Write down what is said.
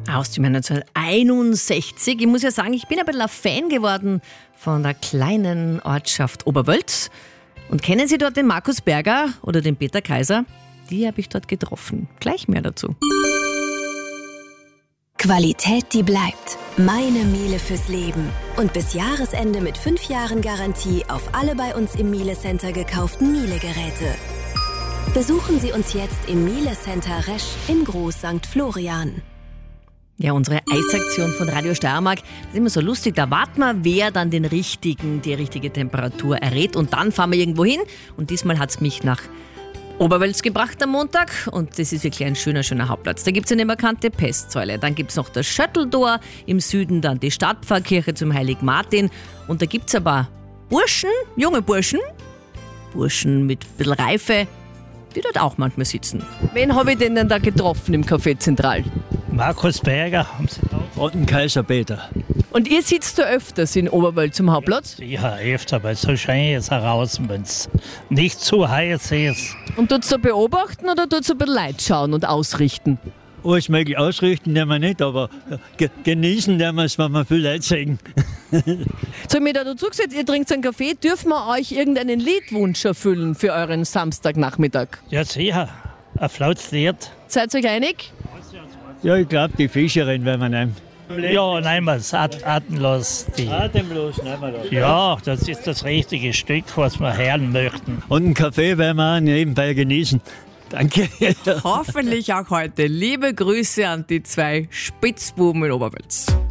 Aus dem Jahr 1961. Ich muss ja sagen, ich bin ein bisschen ein Fan geworden von der kleinen Ortschaft Oberwölz. Und kennen Sie dort den Markus Berger oder den Peter Kaiser? Die habe ich dort getroffen. Gleich mehr dazu. Qualität, die bleibt. Meine Miele fürs Leben. Und bis Jahresende mit 5 Jahren Garantie auf alle bei uns im Miele Center gekauften Miele-Geräte. Besuchen Sie uns jetzt im Miele Center Resch in Groß St. Florian. Ja, unsere Eisaktion von Radio Steiermark, das ist immer so lustig. Da warten wir, wer dann die richtige Temperatur errät. Und dann fahren wir irgendwo hin. Und diesmal hat es mich nach Oberwölz gebracht am Montag. Und das ist wirklich ein schöner Hauptplatz. Da gibt es eine markante Pestsäule. Dann gibt es noch das Schötteltor. Im Süden dann die Stadtpfarrkirche zum Heiligen Martin. Und da gibt es aber Burschen, junge Burschen mit ein bisschen Reife, die dort auch manchmal sitzen. Wen habe ich denn da getroffen im Café Zentral? Markus Berger haben Sie da. Und ein Kaiser Peter. Und ihr sitzt da öfters in Oberwölz zum Hauptplatz? Ja, öfter, weil so schön ist heraus, wenn es nicht zu heiß ist. Und tut's da beobachten oder tut's ein bisschen Leid schauen und ausrichten? Alles möglich ausrichten, der wir nicht, aber genießen, der wir es, wenn wir viel Leute sehen. So, mir da dazu gesagt, ihr trinkt einen Kaffee, dürfen wir euch irgendeinen Liedwunsch erfüllen für euren Samstagnachmittag? Ja, sicher. Ein Flautlied. Seid ihr euch einig? Ja, ich glaube, die Fischerin werden wir nehmen. Ja, nehmen wir es atemlos. Atemlos nehmen wir das. Ja, das ist das richtige Stück, was wir hören möchten. Und einen Kaffee werden wir auch nebenbei genießen. Danke. Hoffentlich auch heute. Liebe Grüße an die 2 Spitzbuben in Oberwölz.